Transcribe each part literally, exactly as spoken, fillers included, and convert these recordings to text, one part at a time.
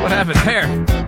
What happened there?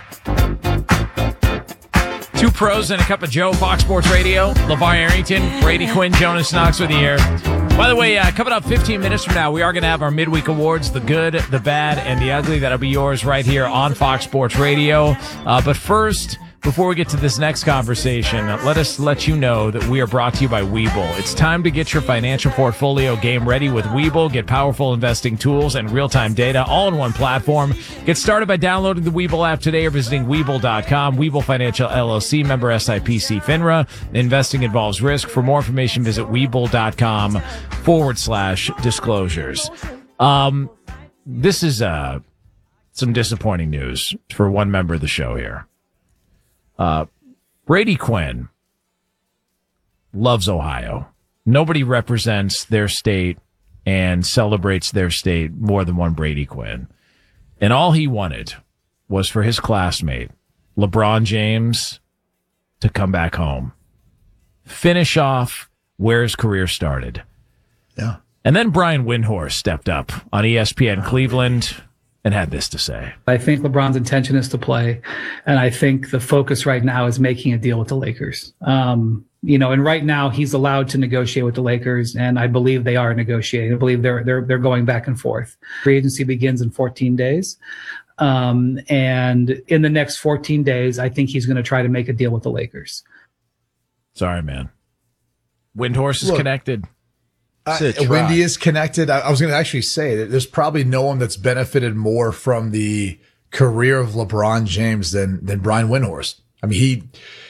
Two pros and a cup of Joe, Fox Sports Radio. LeVar Arrington, Brady Quinn, Jonas Knox with you here. By the way, uh, coming up fifteen minutes from now, we are going to have our midweek awards, the good, the bad, and the ugly. That'll be yours right here on Fox Sports Radio. Uh, but first, before we get to this next conversation, let us let you know that we are brought to you by Webull. It's time to get your financial portfolio game ready with Webull. Get powerful investing tools and real-time data all in one platform. Get started by downloading the Webull app today or visiting Webull dot com. Webull Financial L L C, member S I P C FINRA. Investing involves risk. For more information, visit Webull dot com forward slash disclosures. Um, this is uh, some disappointing news for one member of the show here. Uh, Brady Quinn loves Ohio. Nobody represents their state and celebrates their state more than one Brady Quinn. And all he wanted was for his classmate, LeBron James, to come back home, finish off where his career started. Yeah. And then Brian Windhorst stepped up on E S P N Cleveland and had this to say. I think LeBron's intention is to play, and I think the focus right now is making a deal with the Lakers. Um, you know, and right now he's allowed to negotiate with the Lakers, and I believe they are negotiating. I believe they're they're they're going back and forth. Free agency begins in fourteen days, um, and in the next fourteen days, I think he's going to try to make a deal with the Lakers. Sorry, man. Windhorst is Look, connected. Uh, Wendy is connected. I, I was going to actually say that there's probably no one that's benefited more from the career of LeBron James than than Brian Windhorst. I mean, he